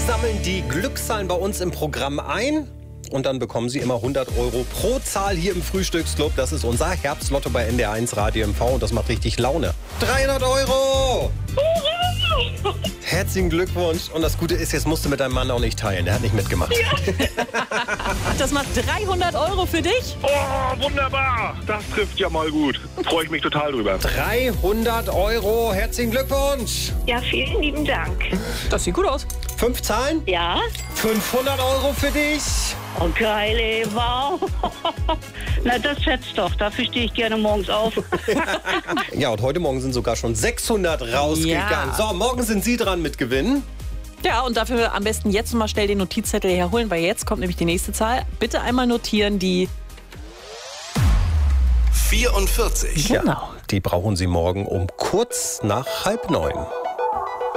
sammeln die Glückszahlen bei uns im Programm ein. Und dann bekommen Sie immer 100 € pro Zahl hier im Frühstücksclub. Das ist unser Herbstlotto bei NDR1 Radio MV und das macht richtig Laune. 300 €! Herzlichen Glückwunsch. Und das Gute ist, jetzt musst du mit deinem Mann auch nicht teilen. Der hat nicht mitgemacht. Ja. Das macht 300 € für dich. Oh, wunderbar. Das trifft ja mal gut. Freue ich mich total drüber. 300 €. Herzlichen Glückwunsch. Ja, vielen lieben Dank. Das sieht gut aus. 5 Zahlen? Ja? 500 € für dich. Oh, geil, ey, wow. Na, das schätzt doch. Dafür stehe ich gerne morgens auf. Ja, und heute Morgen sind sogar schon 600 rausgegangen. Ja. So, morgen sind Sie dran mit Gewinnen. Ja, und dafür am besten jetzt mal schnell den Notizzettel herholen, weil jetzt kommt nämlich die nächste Zahl. Bitte einmal notieren, die 44. Genau. Ja, die brauchen Sie morgen um kurz nach 8:30.